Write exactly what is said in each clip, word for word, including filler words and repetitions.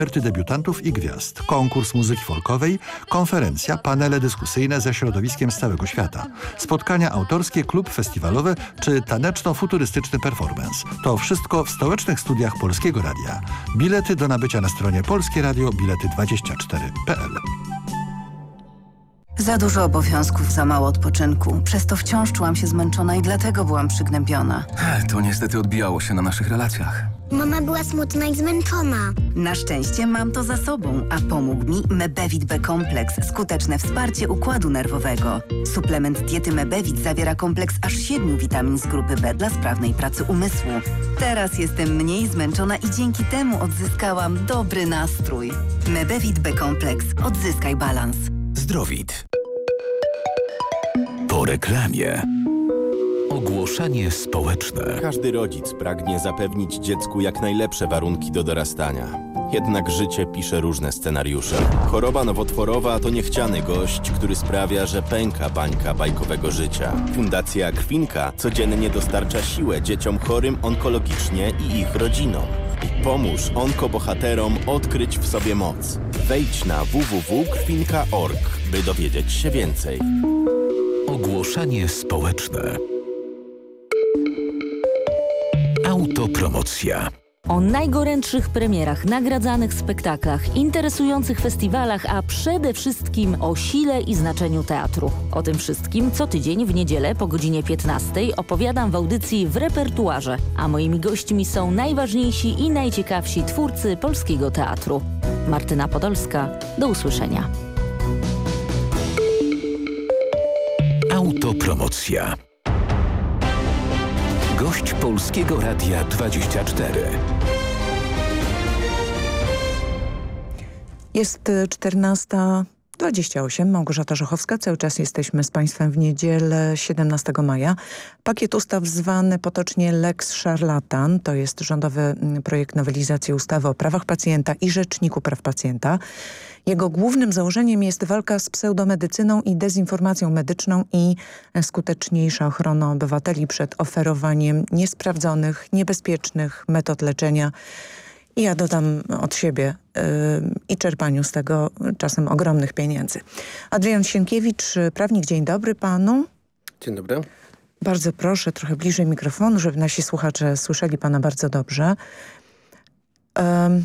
Koncerty debiutantów i gwiazd, konkurs muzyki folkowej, konferencja, panele dyskusyjne ze środowiskiem z całego świata, spotkania autorskie, klub festiwalowy czy taneczno-futurystyczny performance. To wszystko w stołecznych studiach Polskiego Radia. Bilety do nabycia na stronie Polskie Radio Bilety dwadzieścia cztery kropka p l. Za dużo obowiązków, za mało odpoczynku. Przez to wciąż czułam się zmęczona i dlatego byłam przygnębiona. To niestety odbijało się na naszych relacjach. Mama była smutna i zmęczona. Na szczęście mam to za sobą, a pomógł mi Mebevit B kompleks. Skuteczne wsparcie układu nerwowego. Suplement diety Mebevit zawiera kompleks aż siedmiu witamin z grupy B dla sprawnej pracy umysłu. Teraz jestem mniej zmęczona i dzięki temu odzyskałam dobry nastrój. Mebevit B kompleks. Odzyskaj balans. Zdrowit. Po reklamie. Ogłoszenie społeczne. Każdy rodzic pragnie zapewnić dziecku jak najlepsze warunki do dorastania. Jednak życie pisze różne scenariusze. Choroba nowotworowa to niechciany gość, który sprawia, że pęka bańka bajkowego życia. Fundacja Krwinka codziennie dostarcza siłę dzieciom chorym onkologicznie i ich rodzinom. Pomóż onkobohaterom odkryć w sobie moc. Wejdź na w w w kropka krwinka kropka org, by dowiedzieć się więcej. Ogłoszenie społeczne. Autopromocja. O najgorętszych premierach, nagradzanych spektaklach, interesujących festiwalach, a przede wszystkim o sile i znaczeniu teatru. O tym wszystkim co tydzień w niedzielę po godzinie piętnastej opowiadam w audycji W repertuarze, a moimi gośćmi są najważniejsi i najciekawsi twórcy polskiego teatru. Martyna Podolska, do usłyszenia. Autopromocja. Gość Polskiego Radia dwadzieścia cztery. Jest czternasta dwadzieścia osiem. Małgorzata Żochowska. Cały czas jesteśmy z Państwem w niedzielę siedemnastego maja. Pakiet ustaw zwany potocznie Lex Szarlatan. To jest rządowy projekt nowelizacji ustawy o prawach pacjenta i Rzeczniku Praw Pacjenta. Jego głównym założeniem jest walka z pseudomedycyną i dezinformacją medyczną i skuteczniejsza ochrona obywateli przed oferowaniem niesprawdzonych, niebezpiecznych metod leczenia. I ja dodam od siebie yy, i czerpaniu z tego czasem ogromnych pieniędzy. Adrian Sienkiewicz, prawnik, dzień dobry panu. Dzień dobry. Bardzo proszę, trochę bliżej mikrofonu, żeby nasi słuchacze słyszeli pana bardzo dobrze. Yy,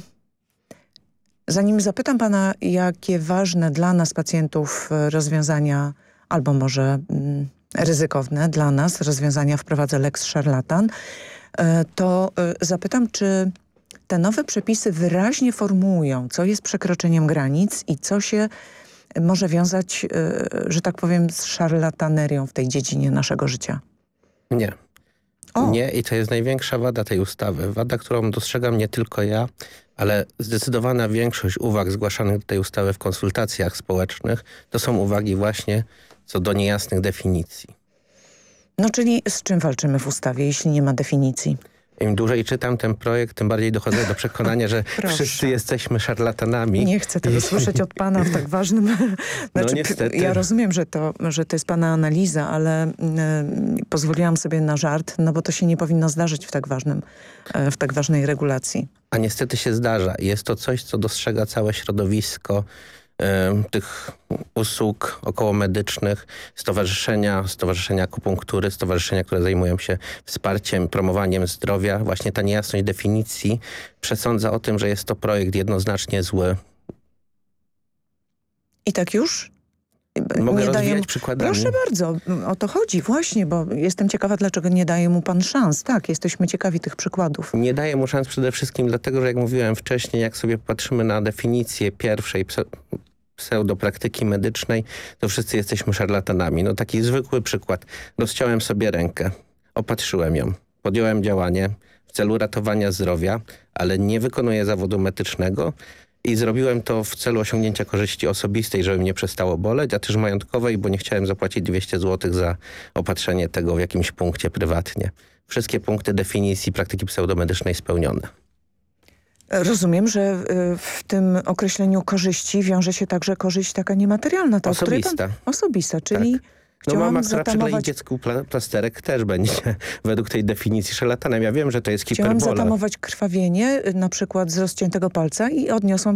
zanim zapytam pana, jakie ważne dla nas pacjentów rozwiązania, albo może yy, ryzykowne dla nas rozwiązania wprowadza Lex Szarlatan, yy, to yy, zapytam, czy te nowe przepisy wyraźnie formułują, co jest przekroczeniem granic i co się może wiązać, że tak powiem, z szarlatanerią w tej dziedzinie naszego życia. Nie. O. Nie i to jest największa wada tej ustawy. Wada, którą dostrzegam nie tylko ja, ale zdecydowana większość uwag zgłaszanych do tej ustawy w konsultacjach społecznych to są uwagi właśnie co do niejasnych definicji. No czyli z czym walczymy w ustawie, jeśli nie ma definicji? Im dłużej czytam ten projekt, tym bardziej dochodzę do przekonania, że wszyscy jesteśmy szarlatanami. Nie chcę tego słyszeć od pana w tak ważnym... Znaczy, no niestety. Ja rozumiem, że to, że to jest pana analiza, ale y, pozwoliłam sobie na żart, no bo to się nie powinno zdarzyć w tak ważnym, y, w tak ważnej regulacji. A niestety się zdarza. Jest to coś, co dostrzega całe środowisko tych usług okołomedycznych, stowarzyszenia, stowarzyszenia akupunktury, stowarzyszenia, które zajmują się wsparciem, promowaniem zdrowia. Właśnie ta niejasność definicji przesądza o tym, że jest to projekt jednoznacznie zły. I tak już? Mogę nie rozwijać daje mu... przykładami. Proszę bardzo, o to chodzi właśnie, bo jestem ciekawa, dlaczego nie daje mu pan szans. Tak, jesteśmy ciekawi tych przykładów. Nie daje mu szans przede wszystkim dlatego, że jak mówiłem wcześniej, jak sobie patrzymy na definicję pierwszej pse pseudopraktyki medycznej, to wszyscy jesteśmy szarlatanami. No taki zwykły przykład. Rozciąłem sobie rękę, opatrzyłem ją, podjąłem działanie w celu ratowania zdrowia, ale nie wykonuję zawodu medycznego, i zrobiłem to w celu osiągnięcia korzyści osobistej, żeby mnie przestało boleć, a też majątkowej, bo nie chciałem zapłacić dwieście złotych za opatrzenie tego w jakimś punkcie prywatnie. Wszystkie punkty definicji praktyki pseudomedycznej spełnione. Rozumiem, że w tym określeniu korzyści wiąże się także korzyść taka niematerialna. Ta, osobista. Pan... Osobista, czyli tak. No Chciałam mama, która przyklei zatamować... dziecku pla plasterek też będzie według tej definicji szarlatanem. Ja wiem, że to jest Chciałam hiperbola. zatamować krwawienie, na przykład z rozciętego palca i odniosłam